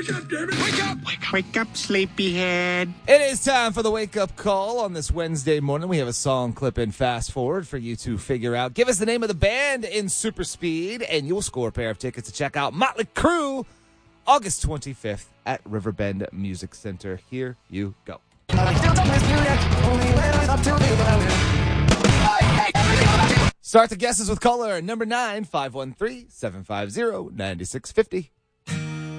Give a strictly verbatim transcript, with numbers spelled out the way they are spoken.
Wake up, David! Wake up! Wake up, Wake up sleepyhead. It is time for the wake-up call on this Wednesday morning. We have a song clip in fast forward for you to figure out. Give us the name of the band in super speed, and you'll score a pair of tickets to check out Motley Crue August twenty-fifth at Riverbend Music Center. Here you go. Start the guesses with caller number nine, five one three, seven five zero, nine six five zero.